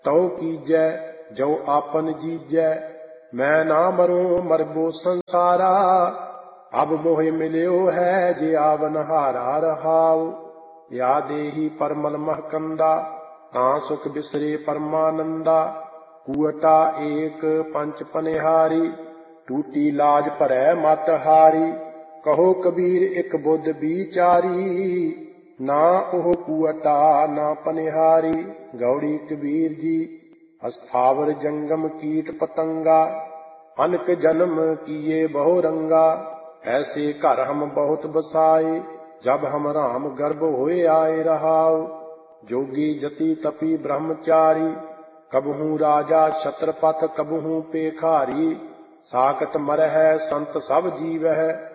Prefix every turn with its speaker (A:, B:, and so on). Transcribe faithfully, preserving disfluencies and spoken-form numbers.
A: ਤਉ ਕੀਜੈ ਜੋ ਆਪਨ ਜੀਜੈ। ਮੈਂ ਨਾ ਮਰੂੰ ਮਰਬੋ ਸੰਸਾਰਾ, ਅਬ ਮੋਹਿ ਮਿਲਿਓ ਹੈ ਜੇ ਆਵਨ ਹਾਰਾ ਰਹਾਉ। ਯਾ ਦੇਹੀ ਪਰਮਲ ਮਹ ਕੰਦਾ, ਤਾਂ ਸੁਖ ਬਿਸਰੇ ਪਰਮਾਨੰਦਾ। ਕੂਅਟਾ ਏਕ ਪੰਚ ਪਨਿਹਾਰੀ, ਟੂਟੀ ਲਾਜ ਭਰੈ ਮਤ ਹਾਰੀ। ਕਹੋ ਕਬੀਰ ਇਕ ਬੁੱਧ ਬੀਚਾਰੀ, ਨਾ ਉਹ ਕੂਅਟਾ ਨਾ ਪਨਿਹਾਰੀ। ਗੌੜੀ ਕਬੀਰ ਜੀ ਅਸਥਾਵਰ ਜੰਗਮ ਕੀਟ ਪਤੰਗਾ, ਅਨਕ ਜਨਮ ਕੀਏ ਬਹੁ ਰੰਗਾ। ਐਸੇ ਘਰ ਹਮ ਬਹੁਤ ਬਸਾਏ, ਜਬ ਹਮ ਰਾਮ ਗਰਭ ਹੋਏ ਆਏ ਰਹਾਉ। ਜੋਗੀ ਜਤੀ ਤਪੀ ਬ੍ਰਹਮਚਾਰੀ, ਕਬਹੂ ਰਾਜਾ ਛਤਰਪਤ ਕਬਹੂ ਪੇਖਾਰੀ। ਸਾਕਤ ਮਰਹਿ ਸੰਤ ਸਭ ਜੀਵਹਿ,